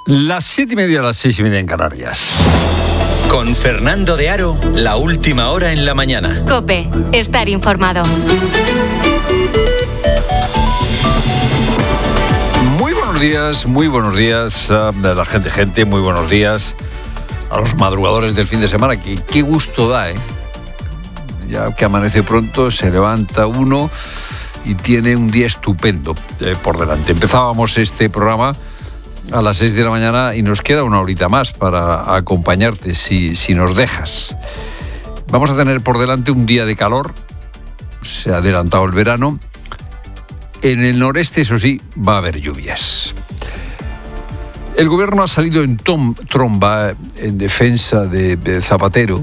Las 7:30, las 6:30 en Canarias. Con Fernando de Aro, la última hora en la mañana. COPE, estar informado. Muy buenos días a la gente, muy buenos días a los madrugadores del fin de semana. Qué gusto da, ya que amanece pronto, se levanta uno y tiene un día estupendo por delante. Empezábamos este programa a las 6 de la mañana y nos queda una horita más para acompañarte si nos dejas. Vamos a tener por delante un día de calor, se ha adelantado el verano. En el noreste, eso sí, va a haber lluvias. El gobierno ha salido en tromba en defensa de Zapatero.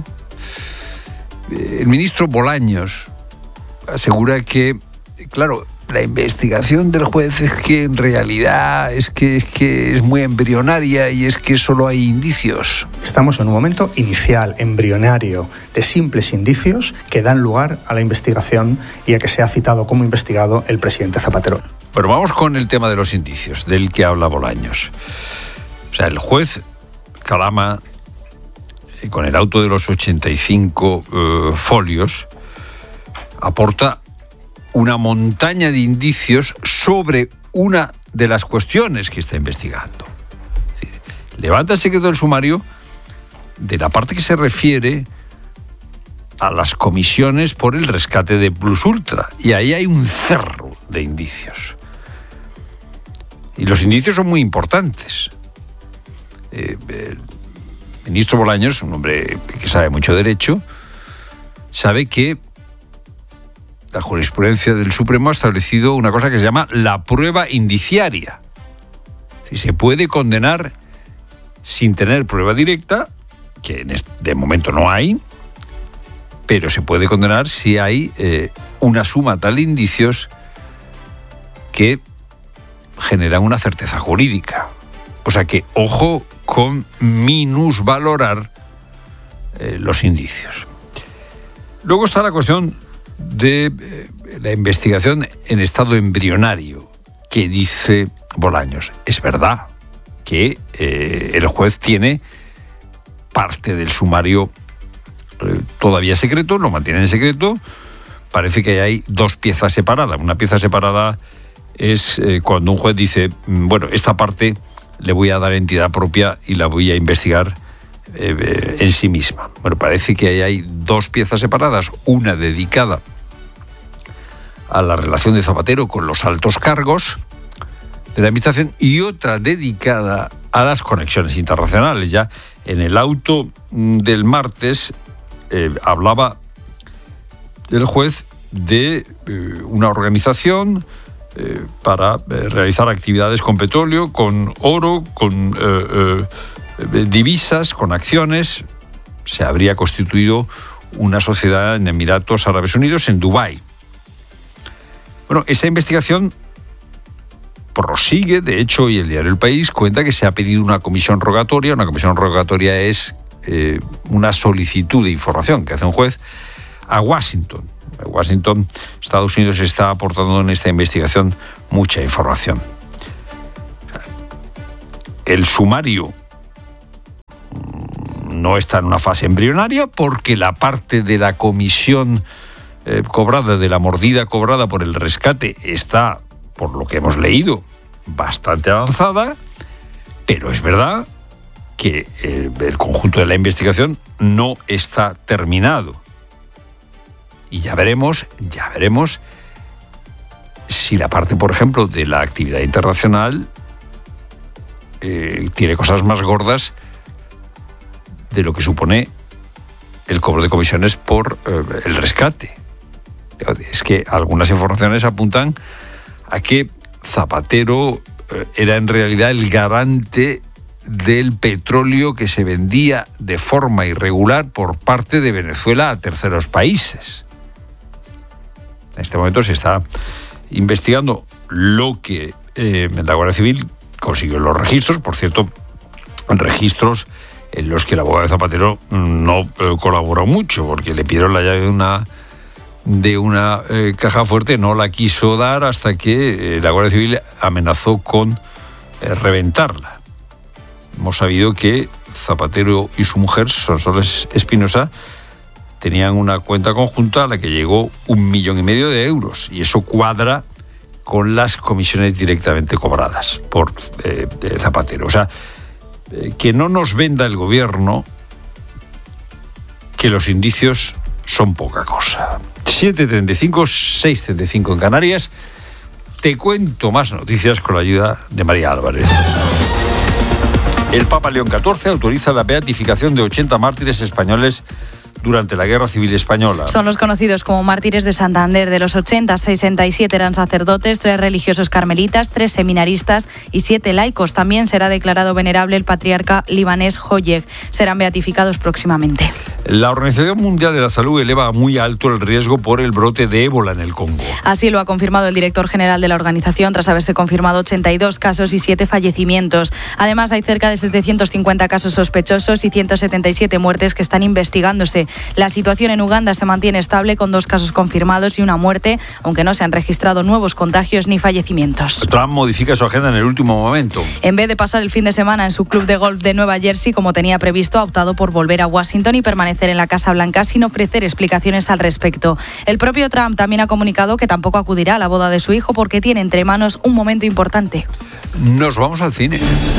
El ministro Bolaños asegura que, claro, la investigación del juez es que en realidad es muy embrionaria y es que solo hay indicios. Estamos en un momento inicial, embrionario, de simples indicios que dan lugar a la investigación y a que sea citado como investigado el presidente Zapatero. Bueno, vamos con el tema de los indicios, del que habla Bolaños. O sea, el juez Calama, con el auto de los 85 folios, aporta una montaña de indicios sobre una de las cuestiones que está investigando. Es decir, levanta el secreto del sumario de la parte que se refiere a las comisiones por el rescate de Plus Ultra. Y ahí hay un cerro de indicios. Y los indicios son muy importantes. El ministro Bolaños, un hombre que sabe mucho derecho, sabe que la jurisprudencia del Supremo ha establecido una cosa que se llama la prueba indiciaria. Si se puede condenar sin tener prueba directa, que de momento no hay, pero se puede condenar si hay una suma tal de indicios que generan una certeza jurídica. O sea que, ojo con minusvalorar los indicios. Luego está la cuestión de la investigación en estado embrionario, que dice Bolaños. Es verdad que el juez tiene parte del sumario todavía secreto, lo mantiene en secreto. Parece que hay dos piezas separadas. Una pieza separada es cuando un juez dice, bueno, esta parte le voy a dar entidad propia y la voy a investigar en sí misma. Bueno, parece que hay dos piezas separadas, una dedicada a la relación de Zapatero con los altos cargos de la administración y otra dedicada a las conexiones internacionales. Ya en el auto del martes hablaba el juez de una organización para realizar actividades con petróleo, con oro, con divisas, con acciones. Se habría constituido una sociedad en Emiratos Árabes Unidos, en Dubái. Bueno, esa investigación prosigue. De hecho, hoy el diario El País cuenta que se ha pedido una comisión rogatoria. Una comisión rogatoria es una solicitud de información que hace un juez a Washington. Washington, Estados Unidos, está aportando en esta investigación mucha información. El sumario no está en una fase embrionaria porque la parte de la comisión cobrada, de la mordida cobrada por el rescate, está, por lo que hemos leído, bastante avanzada, pero es verdad que el conjunto de la investigación no está terminado. Y ya veremos si la parte, por ejemplo, de la actividad internacional tiene cosas más gordas de lo que supone el cobro de comisiones por el rescate. Es que algunas informaciones apuntan a que Zapatero era en realidad el garante del petróleo que se vendía de forma irregular por parte de Venezuela a terceros países. En este momento se está investigando lo que la Guardia Civil consiguió los registros, por cierto, registros en los que el abogado de Zapatero no colaboró mucho, porque le pidieron la llave de una caja fuerte, no la quiso dar hasta que la Guardia Civil amenazó con reventarla. hemos sabido que Zapatero y su mujer, Sonsoles Espinosa, tenían una cuenta conjunta a la que llegó 1,5 millones de euros, y eso cuadra con las comisiones directamente cobradas por Zapatero. O sea, que no nos venda el gobierno que los indicios son poca cosa. 7:35, 6:35 en Canarias. Te cuento más noticias con la ayuda de María Álvarez. El Papa León XIV autoriza la beatificación de 80 mártires españoles durante la Guerra Civil Española. Son los conocidos como mártires de Santander. De los 80, 67 eran sacerdotes, 3 religiosos carmelitas, 3 seminaristas y 7 laicos. También será declarado venerable el patriarca libanés Joyeg. Serán beatificados próximamente. La Organización Mundial de la Salud eleva muy alto el riesgo por el brote de ébola en el Congo. Así lo ha confirmado el director general de la organización tras haberse confirmado 82 casos y 7 fallecimientos. Además, hay cerca de 750 casos sospechosos y 177 muertes que están investigándose. La situación en Uganda se mantiene estable con 2 casos confirmados y 1 muerte, aunque no se han registrado nuevos contagios ni fallecimientos. Trump modifica su agenda en el último momento. En vez de pasar el fin de semana en su club de golf de Nueva Jersey, como tenía previsto, ha optado por volver a Washington y permanecer en la Casa Blanca sin ofrecer explicaciones al respecto. El propio Trump también ha comunicado que tampoco acudirá a la boda de su hijo porque tiene entre manos un momento importante. Nos vamos al cine.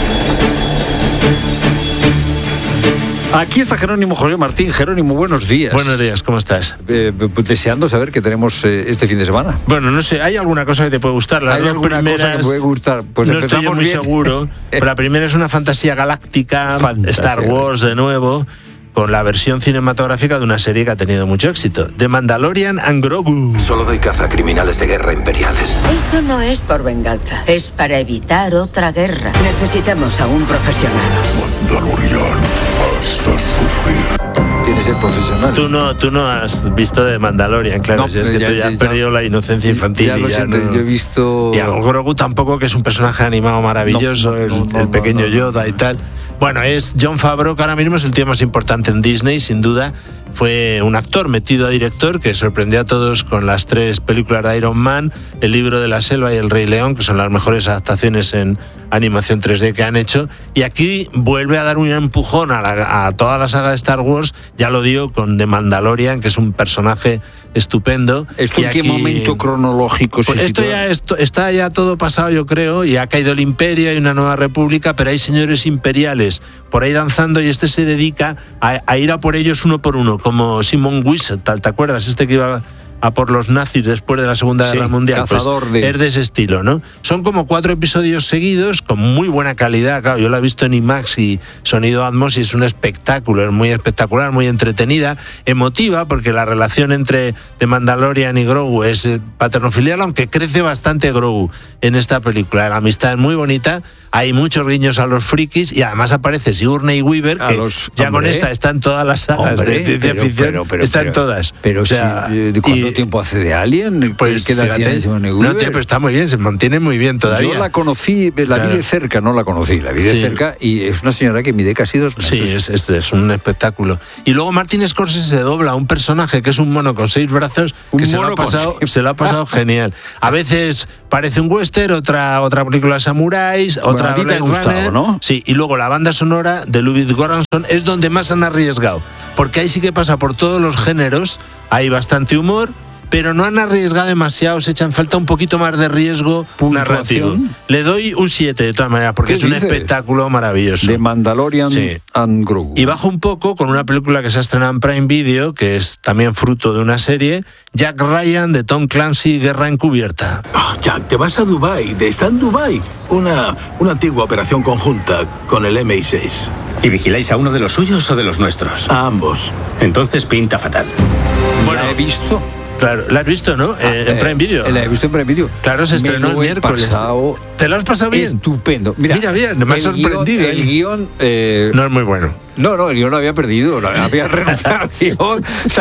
Aquí está Jerónimo José Martín. Jerónimo, buenos días. Buenos días, ¿cómo estás? Deseando saber qué tenemos este fin de semana. Bueno, no sé, ¿hay alguna cosa que te puede gustar? Las ¿Hay alguna cosa que me puede gustar? Pues no estoy yo muy bien. seguro, pero la primera es una fantasía galáctica, Star Wars de nuevo, con la versión cinematográfica de una serie que ha tenido mucho éxito, The Mandalorian and Grogu. Solo doy caza a criminales de guerra imperiales. Esto no es por venganza, es para evitar otra guerra. Necesitamos a un profesional. Mandalorian, hasta sufrir. Tienes el profesional. Tú no has visto The Mandalorian, claro, No, si es que tú ya has perdido la inocencia infantil. Ya lo siento, no. yo he visto... Y a Grogu tampoco, que es un personaje animado maravilloso, el pequeño Yoda y tal. Bueno, es Jon Favreau, que ahora mismo es el tío más importante en Disney, sin duda. Fue un actor metido a director que sorprendió a todos con las 3 películas de Iron Man, El libro de la selva y El Rey León, que son las mejores adaptaciones en animación 3D que han hecho. Y aquí vuelve a dar un empujón a toda la saga de Star Wars. Ya lo dio con The Mandalorian, que es un personaje estupendo. ¿Esto en qué momento cronológico se pues sitúa? está ya todo pasado, yo creo, y ha caído el imperio, hay una nueva república, pero hay señores imperiales por ahí danzando y este se dedica a ir a por ellos uno por uno, como Simon Wiesenthal, ¿te acuerdas? Este que iba a por los nazis después de la Segunda Guerra Mundial. Cazador pues, es de ese estilo, ¿no? Son como 4 episodios seguidos con muy buena calidad. Claro, yo la he visto en IMAX y sonido Atmos y es un espectáculo, es muy espectacular, muy entretenida, emotiva, porque la relación entre The Mandalorian y Grogu es paternofilial, aunque crece bastante Grogu en esta película. La amistad es muy bonita, hay muchos guiños a los frikis y además aparece Sigourney Weaver, que con esta está en todas las sagas de ciencia ficción, está en todas. Pero, o sea, ¿cuánto tiempo hace de Alien? Pues ¿Qué edad tiene Sigourney Weaver? No, tío, pero está muy bien, se mantiene muy bien todavía. Yo la conocí, la vi de cerca, no la conocí, la vi de cerca y es una señora que mide casi 2 metros. Sí, es un espectáculo. Y luego Martin Scorsese se dobla a un personaje que es un mono con 6 brazos, que se lo ha pasado genial. A veces parece un western, otra película de samuráis, otra... A ti te ha gustado, ¿no? Sí, y luego la banda sonora de Ludwig Göransson es donde más han arriesgado, porque ahí sí que pasa por todos los géneros, hay bastante humor, pero no han arriesgado demasiado, se echan falta un poquito más de riesgo narrativo. Le doy un 7 de todas maneras, porque es un espectáculo maravilloso. De Mandalorian and Grogu. Y bajo un poco con una película que se ha estrenado en Prime Video, que es también fruto de una serie, Jack Ryan, de Tom Clancy, Guerra Encubierta. Oh, Jack, te vas a Dubái, está en Dubái. Una antigua operación conjunta con el MI6. ¿Y vigiláis a uno de los suyos o de los nuestros? A ambos. Entonces pinta fatal. Bueno, la he visto. Claro, la has visto, ¿no? En Prime Video. La he visto en Prime Video. Claro, se estrenó el miércoles. ¿Te lo has pasado bien? Estupendo. Mira, me ha sorprendido. El guión... no es muy bueno. No, el guión lo había perdido, había renunciado al guión.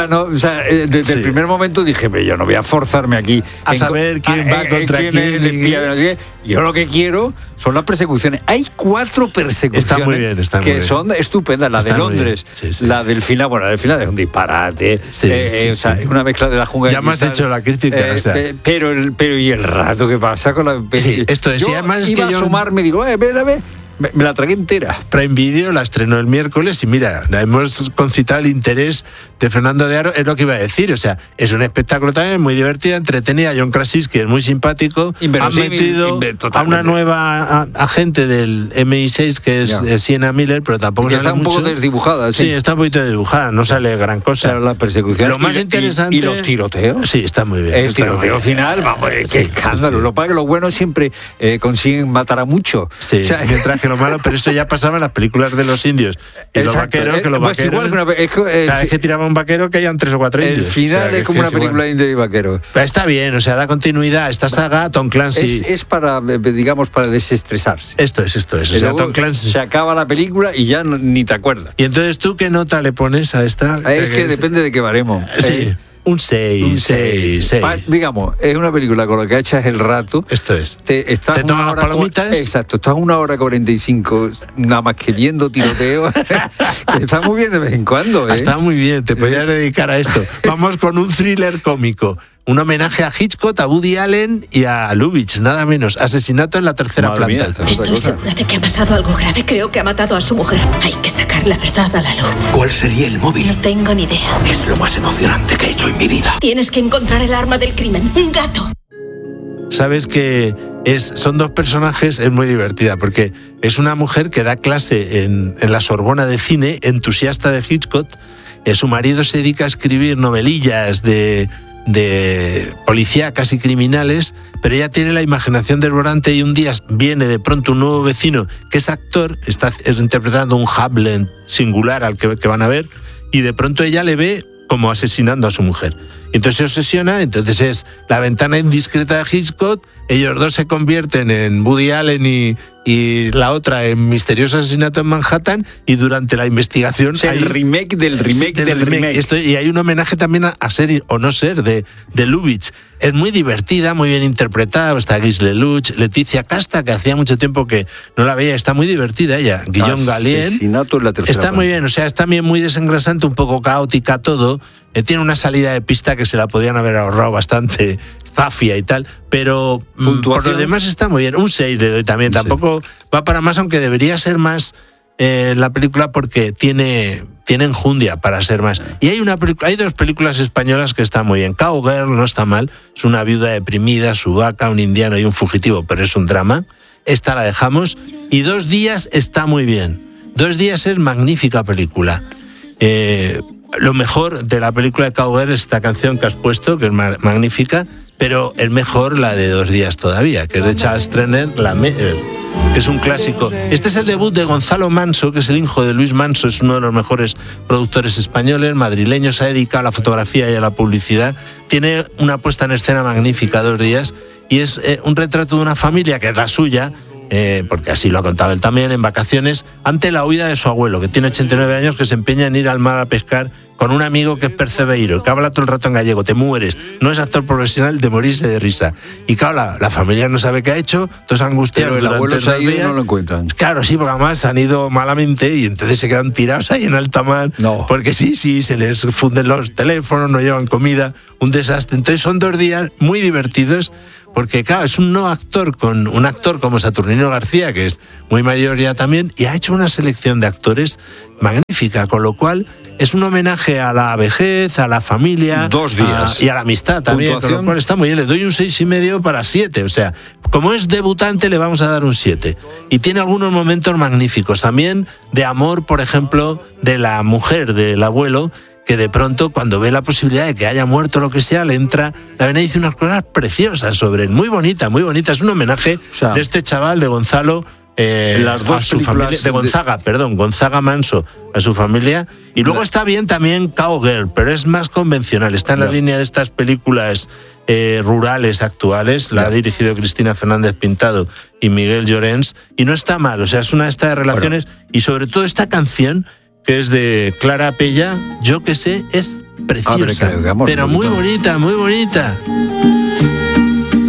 Desde el primer momento dije, yo no voy a forzarme aquí a saber quién va contra quién. Yo lo que quiero son las persecuciones. Hay 4 persecuciones está muy bien, que son estupendas. La de Londres, la del final, la del final es un disparate. Una mezcla de la jungla. Ya me has hecho la crítica. Pero y el rato que pasa con la... Sí, esto es, yo además iba a asomarme, digo, Me la tragué entera. Prime Video la estrenó el miércoles y mira, hemos concitado el interés de Fernando de Aro, es lo que iba a decir, o sea, es un espectáculo también muy divertido, entretenida. John Krasinski es muy simpático, han metido a una nueva agente del MI6 que es Sienna Miller, pero tampoco sale mucho. Está un poco desdibujada. Sí, está un poquito desdibujada, no sale gran cosa. Pero la persecución. Lo más interesante... ¿Y los tiroteos? Sí, está muy bien. El tiroteo final, vamos, qué escándalo. Lo que pasa es que los buenos siempre consiguen matar a mucho. Sí, mientras que lo malo, pero eso ya pasaba en las películas de los indios. Y los vaqueros, que los vaqueros... Igual que cada vez que tiraba un vaquero que hayan 3 o 4 indios. El final es como una película de indio y vaquero. Está bien, o sea, da continuidad a esta saga. Tom Clancy... Es para, digamos, para desestresarse. Esto es. O sea, Tom Clancy... Se acaba la película y ya ni te acuerdas. Y entonces, ¿tú qué nota le pones a esta? Es que depende de qué baremo. Sí. Un 6. Digamos, es una película con la que echas el rato. Esto es. Te toman las palomitas. Exacto, estás 1 hora 45 nada más que viendo tiroteo. Está muy bien de vez en cuando. Está muy bien, te podías dedicar a esto. Vamos con un thriller cómico. Un homenaje a Hitchcock, a Woody Allen y a Lubitsch, nada menos. Asesinato en la tercera planta. Estoy segura de que ha pasado algo grave. Creo que ha matado a su mujer. Hay que sacar la verdad a la luz. ¿Cuál sería el móvil? No tengo ni idea. Es lo más emocionante que he hecho en mi vida. Tienes que encontrar el arma del crimen. Un gato. Sabes que son 2 personajes, es muy divertida, porque es una mujer que da clase en la Sorbona de cine, entusiasta de Hitchcock. Su marido se dedica a escribir novelillas de policíacas y criminales, pero ella tiene la imaginación desbordante y un día viene de pronto un nuevo vecino que es actor, está interpretando un Hamlet singular al que van a ver, y de pronto ella le ve como asesinando a su mujer. Entonces se obsesiona, entonces es La ventana indiscreta de Hitchcock, ellos 2 se convierten en Woody Allen y la otra en Misterioso asesinato en Manhattan, y durante la investigación... O sea, el remake del remake. Y hay un homenaje también a ser o no ser de Lubitsch. Es muy divertida, muy bien interpretada. Está Gisle Luch, Leticia Casta, que hacía mucho tiempo que no la veía. Está muy divertida ella. Guillaume Gallienne. Asesinato en la tercera Está planta. muy bien, o sea, es también muy desengrasante, un poco caótica todo. Tiene una salida de pista que se la podían haber ahorrado bastante, zafia y tal, pero por lo demás está muy bien. Un 6 le doy también, tampoco va para más, aunque debería ser más la película, porque tiene enjundia para ser más. Y hay 2 películas españolas que están muy bien. Cowgirl no está mal, es una viuda deprimida, su vaca, un indiano y un fugitivo, pero es un drama. Esta la dejamos. Y 2 días está muy bien. 2 días es magnífica película. Lo mejor de la película de Cowgirl es esta canción que has puesto, que es magnífica, pero el mejor la de 2 días todavía, que es de Charles Trenet, La Mer, que es un clásico. Este es el debut de Gonzalo Manso, que es el hijo de Luis Manso, es uno de los mejores productores españoles, madrileño, se ha dedicado a la fotografía y a la publicidad. Tiene una puesta en escena magnífica, 2 días, y es un retrato de una familia que es la suya, porque así lo ha contado él también, en vacaciones, ante la huida de su abuelo, que tiene 89 años, que se empeña en ir al mar a pescar con un amigo que es percebeiro, que habla todo el rato en gallego. Te mueres, no es actor profesional, de morirse de risa. Y claro, la familia no sabe qué ha hecho, todos angustiados. Pero el abuelo se ha ido y no lo encuentran. Claro, sí, porque además han ido malamente y entonces se quedan tirados ahí en alta mar. No. Porque sí, se les funden los teléfonos, no llevan comida, un desastre. Entonces son 2 días muy divertidos, porque claro, es un actor como Saturnino García, que es muy mayor ya también, y ha hecho una selección de actores magnífica, con lo cual es un homenaje a la vejez, a la familia, 2 días. Y a la amistad también, ¿Puntuación? con lo cual está muy bien. Le doy un 6,5 para 7, o sea, como es debutante le vamos a dar un 7. Y tiene algunos momentos magníficos también de amor, por ejemplo, de la mujer del abuelo, que de pronto, cuando ve la posibilidad de que haya muerto lo que sea, le entra la vena y dice unas cosas preciosas sobre él. Muy bonita, muy bonita. Es un homenaje de este chaval, de Gonzalo, las 2 a su familia, de Gonzaga Manso, a su familia. Y luego está bien también Cowgirl, pero es más convencional. Está en la línea de estas películas rurales actuales. La ha dirigido Cristina Fernández Pintado y Miguel Llorens. Y no está mal, o sea, es una de estas relaciones. Y sobre todo esta canción, que es de Clara Pella, Yo que sé, es preciosa, pero muy bonita, muy bonita.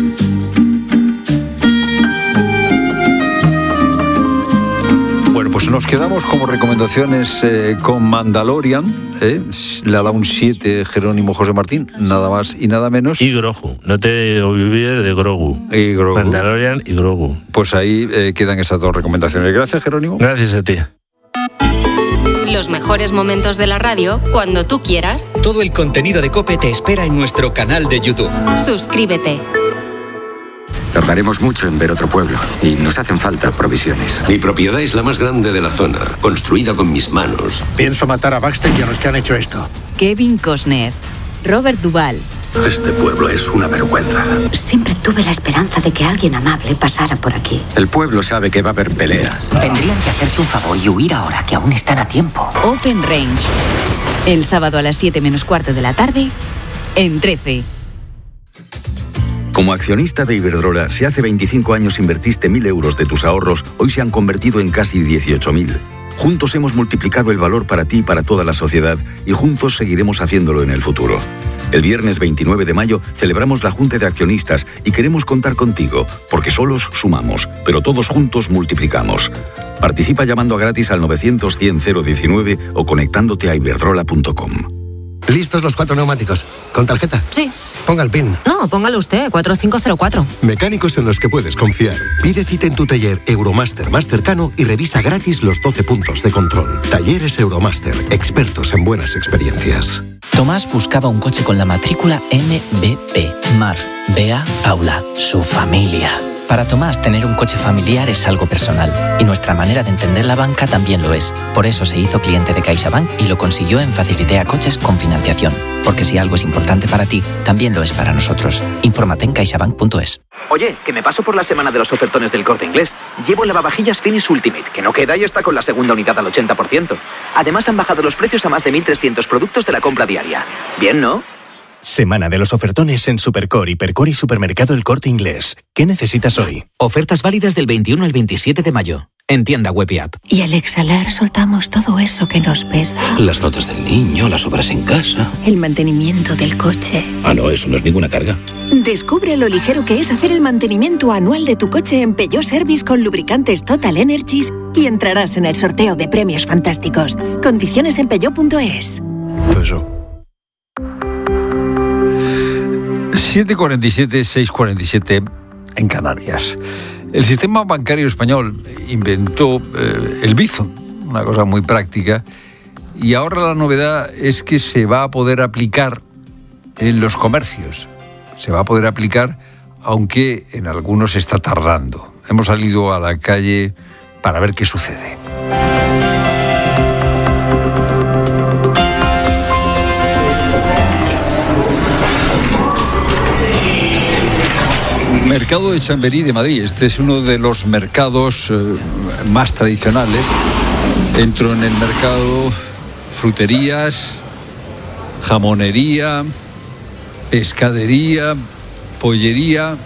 Bueno, pues Nos quedamos como recomendaciones con Mandalorian, le da un 7 Jerónimo José Martín, nada más y nada menos. Y Grogu, no te olvides de Grogu. Y Grogu. Mandalorian y Grogu. Pues ahí quedan esas dos recomendaciones. Gracias, Jerónimo. Gracias a ti. Los mejores momentos de la radio cuando tú quieras. Todo el contenido de COPE te espera en nuestro canal de YouTube. Suscríbete. Tardaremos mucho en ver otro pueblo y nos hacen falta provisiones. Mi propiedad es la más grande de la zona, construida con mis manos. Pienso matar a Baxter y a los que han hecho esto. Kevin Costner, Robert Duvall. Este pueblo es una vergüenza. Siempre tuve la esperanza de que alguien amable pasara por aquí. El pueblo sabe que va a haber pelea. Tendrían que hacerse un favor y huir ahora, que aún están a tiempo. Open Range. El sábado a las 7:15 de la tarde, en 13. Como accionista de Iberdrola, si hace 25 años invertiste 1.000 euros de tus ahorros, hoy se han convertido en casi 18.000. Juntos hemos multiplicado el valor para ti y para toda la sociedad, y juntos seguiremos haciéndolo en el futuro. El viernes 29 de mayo celebramos la Junta de Accionistas y queremos contar contigo, porque solos sumamos, pero todos juntos multiplicamos. Participa llamando a gratis al 900-100-019 o conectándote a iberdrola.com. ¿Listos los 4 neumáticos? ¿Con tarjeta? Sí. Ponga el PIN. No, póngalo usted, 4504. Mecánicos en los que puedes confiar. Pide cita en tu taller Euromaster más cercano y revisa gratis los 12 puntos de control. Talleres Euromaster, expertos en buenas experiencias. Tomás buscaba un coche con la matrícula MBP. Mar, Bea, Paula, su familia. Para Tomás, tener un coche familiar es algo personal, y nuestra manera de entender la banca también lo es. Por eso se hizo cliente de CaixaBank y lo consiguió en Facilitea Coches con financiación. Porque si algo es importante para ti, también lo es para nosotros. Infórmate en caixabank.es. Oye, que me paso por la semana de los ofertones del Corte Inglés. Llevo el lavavajillas Finish Ultimate, que no queda y está con la segunda unidad al 80%. Además han bajado los precios a más de 1.300 productos de la compra diaria. Bien, ¿no? Semana de los ofertones en Supercore, Hipercore y Supermercado El Corte Inglés. ¿Qué necesitas hoy? Ofertas válidas del 21 al 27 de mayo. En tienda web y app. Y al exhalar soltamos todo eso que nos pesa. Las notas del niño, las obras en casa. El mantenimiento del coche. Ah, no, eso no es ninguna carga. Descubre lo ligero que es hacer el mantenimiento anual de tu coche en Peugeot Service con lubricantes Total Energies y entrarás en el sorteo de premios fantásticos. Condiciones en peugeot.es. Eso. 7:47, 6:47 en Canarias. El sistema bancario español inventó el Bizum, una cosa muy práctica, y ahora la novedad es que se va a poder aplicar en los comercios. Se va a poder aplicar, aunque en algunos está tardando. Hemos salido a la calle para ver qué sucede. Mercado de Chamberí de Madrid. Este es uno de los mercados más tradicionales. Entro en el mercado, fruterías, jamonería, pescadería, pollería,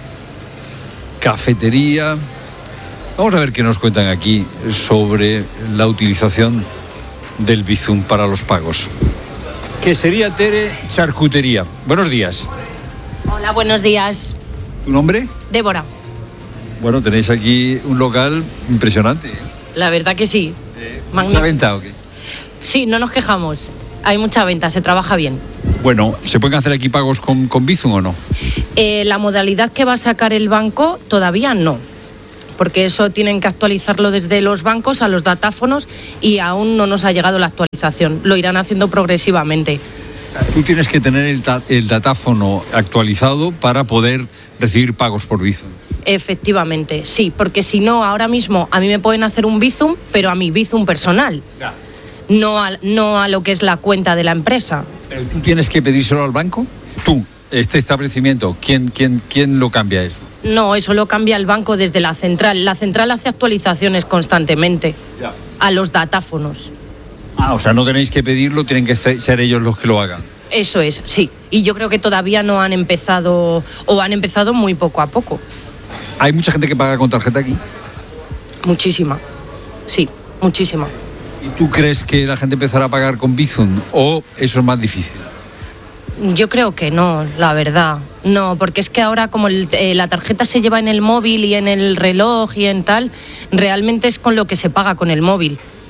cafetería. Vamos a ver qué nos cuentan aquí sobre la utilización del Bizum para los pagos. Quesería Tere, charcutería. Buenos días. Hola, buenos días. ¿Tu nombre? Débora. Bueno, tenéis aquí un local impresionante. La verdad que sí. ¿Mucha venta o qué? Sí, no nos quejamos. Hay mucha venta, se trabaja bien. Bueno, ¿se pueden hacer aquí pagos con Bizum o no? La modalidad que va a sacar el banco todavía no. Porque eso tienen que actualizarlo desde los bancos a los datáfonos y aún no nos ha llegado la actualización. Lo irán haciendo progresivamente. Tú tienes que tener el datáfono actualizado para poder recibir pagos por Bizum. Efectivamente, sí, porque si no, ahora mismo a mí me pueden hacer un Bizum, pero a mi Bizum personal, no a lo que es la cuenta de la empresa. ¿Pero tú tienes que pedírselo al banco? Tú, este establecimiento, ¿quién lo cambia eso? No, eso lo cambia el banco desde la central. La central hace actualizaciones constantemente a los datáfonos. Ah, o sea, no tenéis que pedirlo, tienen que ser ellos los que lo hagan. Eso es, sí. Y yo creo que todavía no han empezado, o han empezado muy poco a poco. ¿Hay mucha gente que paga con tarjeta aquí? Muchísima, sí, muchísima. ¿Y tú crees que la gente empezará a pagar con Bizum o eso es más difícil? Yo creo que no, la verdad. No, porque es que ahora como la tarjeta se lleva en el móvil y en el reloj y en tal, realmente es con lo que se paga con el móvil.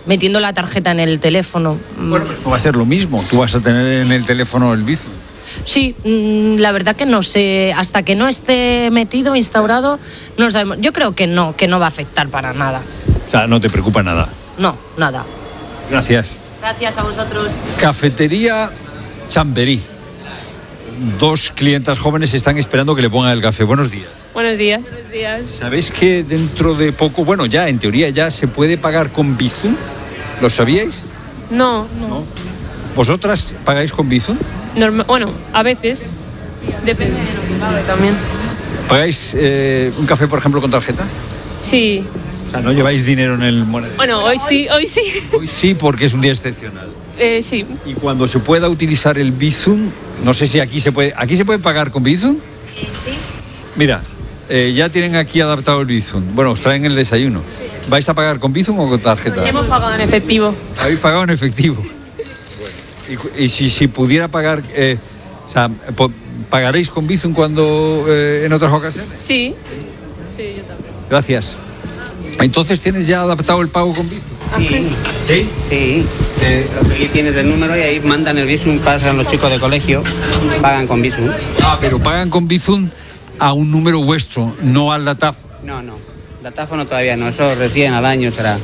metiendo la tarjeta en el teléfono. Bueno, pues va a ser lo mismo, tú vas a tener en el teléfono el Bizum. Sí, la verdad que no sé, hasta que no esté metido, instaurado, no sabemos. Yo creo que no va a afectar para nada. O sea, no te preocupa nada. No, nada. Gracias. Gracias a vosotros. Cafetería Chamberí. 2 clientas jóvenes están esperando que le pongan el café. Buenos días. Buenos días. Buenos días. ¿Sabéis que dentro de poco, bueno, ya en teoría ya se puede pagar con Bizum? ¿Lo sabíais? No. ¿Vosotras pagáis con Bizum? Bueno, a veces. Depende de lo que pague también. ¿Pagáis un café, por ejemplo, con tarjeta? Sí. O sea, ¿no lleváis dinero en el monedero? Bueno, hoy sí. Hoy sí, porque es un día excepcional. Sí. Y cuando se pueda utilizar el Bizum, no sé si aquí se puede pagar con Bizum. Sí. Mira, ya tienen aquí adaptado el Bizum. Bueno, os traen el desayuno. ¿Vais a pagar con Bizum o con tarjeta? Hemos pagado en efectivo. ¿Habéis pagado en efectivo? Y si pudiera pagar, ¿pagaréis con Bizum cuando en otras ocasiones? Sí. Sí, yo también. Gracias. Entonces, ¿tienes ya adaptado el pago con Bizum? ¿Sí? Sí. Aquí tienes el número y ahí mandan el Bizum, pasan los chicos de colegio, pagan con Bizum. Pero pagan con Bizum a un número vuestro, no al datáfono. No. Datáfono todavía no, eso recién al año será.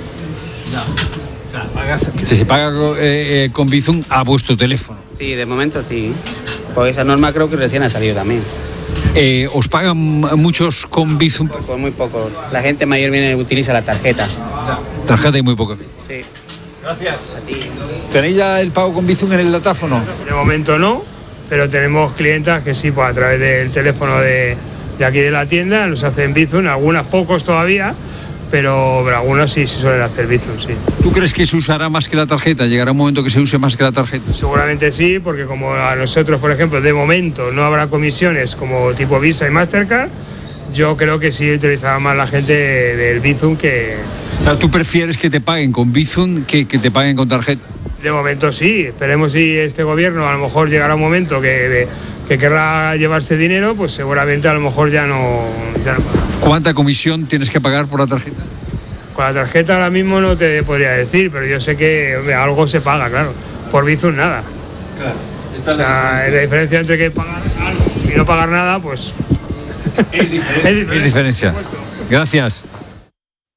Se paga con Bizum a vuestro teléfono. Sí, de momento sí. Pues esa norma creo que recién ha salido también. ¿Os pagan muchos con Bizum? Pues muy poco. La gente mayor utiliza la tarjeta. Tarjeta y muy poco. Sí. Gracias. A ti. ¿Tenéis ya el pago con Bizum en el datáfono? De momento no, pero tenemos clientas que sí, pues a través del teléfono de aquí de la tienda nos hacen Bizum, algunas pocos todavía, pero algunos sí suelen hacer Bizum, sí. ¿Tú crees que se usará más que la tarjeta? ¿Llegará un momento que se use más que la tarjeta? Seguramente sí, porque como a nosotros, por ejemplo, de momento no habrá comisiones como tipo Visa y Mastercard, yo creo que sí utilizará más la gente del Bizum que... O sea, ¿tú prefieres que te paguen con Bizum que te paguen con tarjeta? De momento sí, esperemos si este gobierno a lo mejor llegará un momento que querrá llevarse dinero, pues seguramente a lo mejor ya no pagará. ¿Cuánta comisión tienes que pagar por la tarjeta? Con la tarjeta ahora mismo no te podría decir, pero yo sé que algo se paga, claro. Por Bizum nada. Claro. O sea, la diferencia entre que pagar algo y no pagar nada, pues... Es diferencia. Gracias.